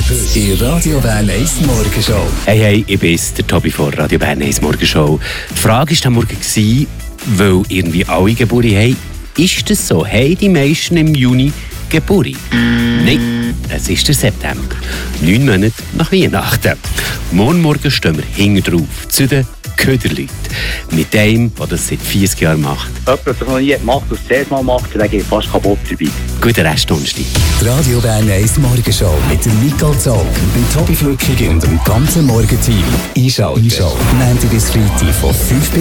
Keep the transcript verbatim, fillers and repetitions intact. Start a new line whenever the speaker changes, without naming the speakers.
Heute in Radio Bern eins Morgenshow.
Hey, hey, ich bin der Tobi von Radio Bern eins Morgenshow. Die Frage war am Morgen, weil irgendwie alle Geburt haben. Ist das so? Haben die meisten im Juni Geburt? Nein, es ist der September. Neun Monate nach Weihnachten. Morgen Morgen stehen wir hinten drauf zu den Köderleuten. Mit dem, der das seit vierzig Jahren macht.
Jemand, der das noch nie gemacht hat und es zuerst mal macht, der geht fast kaputt dabei.
Guten Restdonnerstag.
Die Radio Bern eins Morgenshow mit dem Nicole Zog, dem Tobi Flückig und dem ganzen Morgenteam. Einschalten. Einschalten. Montag bis Freitag von fünf bis